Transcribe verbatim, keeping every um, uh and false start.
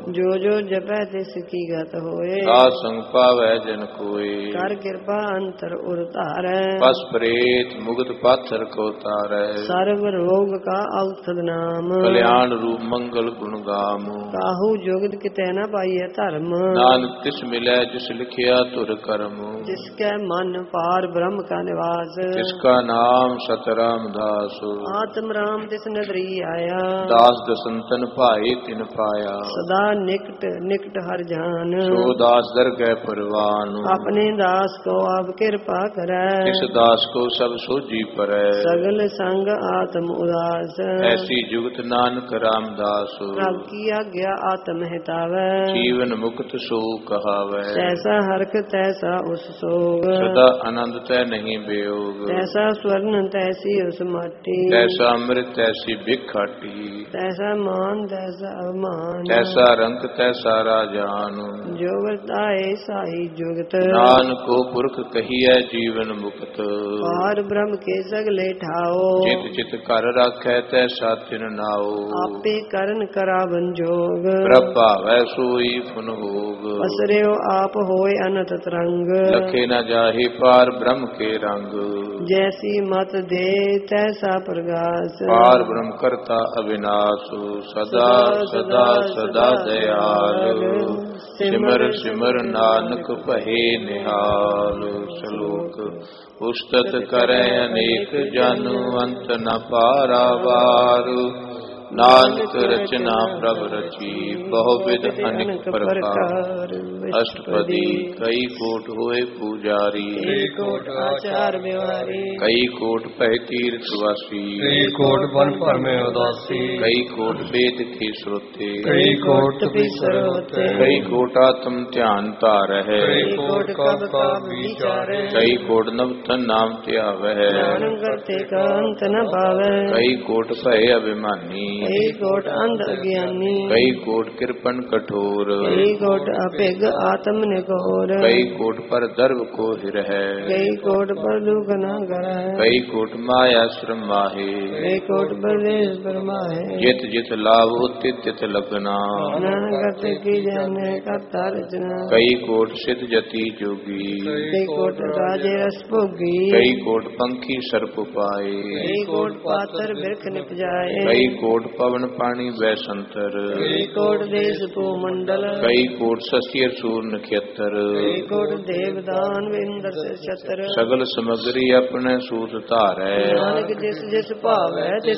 ਜੋ ਜੋ ਜਪੈ ਤਿਸ ਕੀ ਗਤ ਹੋਏ। ਸਾਧ ਸੰਗ ਪਾਵੈ ਜਨ ਕੋਇ। ਕਰ ਕਿਰਪਾ ਅੰਤਰ ਉਰ ਧਾਰੈ। ਪਸ ਪ੍ਰੇਤ ਮੁਗਤ ਪਾਥਰ ਕੋ ਤਾਰੈ। ਸਰਬ ਰੋਗ ਕਾ ਔਸਧ ਨਾਮ। ਕਲਿਆਣ ਰੂਪ ਮੰਗਲ ਗੁਣ ਗਾਮ। ਕਾਹੂ ਜੁਗਤ ਕਿਤੈ ਨ ਪਾਈਐ ਧਰਮ। ਨਾਨਕ ਤਿਸ ਮਿਲੈ ਜਿਸ ਲਿਖਿਆ ਤੁਰ ਕਰਮ। ਜਿਸ ਕੈ ਮਨ ਪਾਰ ਬ੍ਰਹਮ ਕਾ ਨਿਵਾਸ। ਤਿਸ ਕਾ ਨਾਮ ਸਤਰਾਮ ਦਾਸ। ਆਤਮ ਰਾਮ ਤਿਸ ਨਦਰੀ ਆਇਆ। ਦਾਸ ਦਸੰਤਨ ਭਾਏ ਤਿਨ ਪਾਇਆ। ਸਦਾ ਨਿਕਟ ਨਿਕਟ ਹਰ ਜਾਨ। ਸੋ ਦਾਸ ਦਰਗਹਿ ਪਰਵਾਨ। ਆਪਣੇ ਦਾਸ ਕੋ ਆਪ ਕਿਰਪਾ ਕਰੈ। ਤਿਸ ਦਾਸ ਕੋ ਸਭ ਸੋਝੀ ਪਰੈ। ਸਗਲ ਸੰਗ ਆਤਮ ਉਦਾਸ। ਐਸੀ ਜੁਗਤ ਨਾਨਕ ਰਾਮਦਾਸ। ਪ੍ਰਭ ਕੀ ਆਗਿਆ ਆਤਮ ਹਿਤਾਵੈ। ਜੀਵਨ ਮੁਕਤ ਸੋ ਕਹਾਵੈ। ਤੈਸਾ ਹਰਖ ਤੈਸਾ ਉਸ ਸੋਗ। ਸਦਾ ਆਨੰਦ ਤੈ ਨਹੀਂ ਬਿਯੋਗ। ਤੈਸਾ ਸਵਰਨ ਤੈਸੀ ਉਸ ਮਾਟੀ। ਤੈਸਾ ਅੰਮ੍ਰਿਤ ਤੈਸੀ ਬਿਖਾਟੀ। ਤੈਸਾ ਮਾਨ ਤੈਸਾ ਅਵਮਾਨ। ਤੈਸਾ ਰੰਗ ਤੈਸਾ ਰਾਜਾਨ। ਜੋ ਵਰਤਾਏ ਸਾਈ ਜੁਗਤ। ਨਾਨਕੋ ਪੁਰਖ ਕਹੀਐ ਜੀਵਨ ਮੁਕਤ। ਪਾਰ ਬ੍ਰਹਮ ਕੇ ਸਗਲੇ ਠਾਓ। ਚਿਤ ਚਿਤ ਘਰ ਰਾਖੈ ਤੈਸਾ ਤਿਨ ਨਾਓ। ਆਪੇ ਕਰਨ ਕਰਾਵਨ ਜੋਗ। ਪ੍ਰਭ ਭਾਵੈ ਸੋਈ ਫੁਨ ਹੋਗ। ਅਸਰਿਓ ਆਪ ਹੋਏ ਅਨੰਤ ਤਰੰਗ। ਲਖੇ ਨ ਜਾਹੇ ਪਾਰ ਬ੍ਰਹਮ ਕੇ ਰੰਗ। ਜੈਸੀ ਮਤ ਦੇ ਤੈਸਾ ਪ੍ਰਗਾਸ। ਪਾਰ ਬ੍ਰਹਮ ਕਰਤਾ ਅਵਿਨਾਸ਼। ਸਦਾ ਸਦਾ ਸਦਾ ਦਇਆਲ। ਸਿਮਰ ਸਿਮਰ ਨਾਨਕ ਭਏ ਨਿਹਾਲ। ਸ਼ਲੋਕ ਉਸਤਤ ਕਰੈ ਅਨੇਕ ਜਨ ਅੰਤ ਨ ਪਾਰਾਵਾਰ। ਨਾਨਕ ਰਚਨਾ ਪ੍ਰਭ ਰਚੀ ਬਹੁ ਵਿਧ ਅਨੇਕ ਪ੍ਰਕਾਰ। ਅਸ਼ਟਪਦੀ ਕਈ ਕੋਟ ਹੋਏ ਪੂਜਾਰੀ। ਕਈ ਕੋਟ ਆਚਾਰ ਵਿਵਾਰੀ। ਕਈ ਕੋਟ ਪਹਿ ਤੀਰਥ ਵਾਸੀ। ਕਈ ਕੋਟ ਬਨ ਭਰਮੇ ਉਦਾਸੀ। ਕਈ ਕੋਟ ਵੇਦ ਕੀ ਸਰੋਤੇ। ਕਈ ਕੋਟ ਤਪੀਸਰ ਹੋਤੇ। ਕਈ ਕੋਟ ਆਤਮ ਧਿਆਨ ਧਾਰਹਿ। ਕਈ ਕੋਟ ਕਬ ਕਾ ਵਿਚਾਰੈ। ਕਈ ਕੋਟ ਨਵਤਨ ਨਾਮ ਧਿਆਵਹਿ। ਨਾਨਕ ਕਰਤੇ ਕਾ ਅੰਤ ਨ ਪਾਵੈ। ਕਈ ਕੋਟ ਭਏ ਅਭਿਮਾਨੀ। ਕਈ ਕੋਟ ਅੰਧ ਅਗਿਆਨੀ। ਕਈ ਕੋਟ ਕਿਰਪਨ ਕਠੋਰ। ਕਈ ਕੋਟ ਅਭਿਗ ਆਤਮ ਨਿਕੋਰ। ਕਈ ਕੋਟ ਪਰ ਦਰਬ ਕੋ ਹਿਰਹਿ। ਕਈ ਕੋਟ ਪਰ ਦੁਖ ਨ ਕਰੈ। ਕਈ ਕੋਟ ਮਾਇਆ ਸ਼ਰਮ ਮਾਹੇ। ਕਈ ਕੋਟ ਪਰਦੇਸ ਪਰਮਾਹੇ। ਜਿਤ ਜਿਤ ਲਾਭ ਤਿਤ ਤਿਤ ਲਗਨਾ। ਨਾਨਕ ਕਰਤੇ ਕੀ ਜਾਣੈ ਕਰਤਾ ਰਚਨਾ। ਕਈ ਕੋਟ ਸਿਧ ਜਤੀ ਜੋਗੀ। ਕਈ ਕੋਟ ਰਾਜੇ ਰਸ ਭੋਗੀ। ਕਈ ਕੋਟ ਪੰਖੀ ਸਰਪ ਪਾਏ। ਕਈ ਕੋਟ ਪਾਤਰ ਬਿਰਖ ਨਿਪਜਾਏ। ਕਈ ਕੋਟ ਪਵਨ ਪਾਣੀ ਵੈਸੰਤਰ। ਕਈ ਕੋਟ ਦੇਸ ਭੂ ਮੰਡਲ। ਕਈ ਕੋਟ ਸਸਿਅਰ ਸੂਰ ਨਖੇਤਰ। ਕਈ ਕੋਟ ਦੇਵਦਾਨ ਵਿੰਦਰ ਛਤਰ। ਸਗਲ ਸਮਗਰੀ ਆਪਣੇ ਸੂਤ ਧਾਰੈ। ਨਾਨਕ ਜਿਸ ਜਿਸ ਭਾਵੈ ਤਿਸ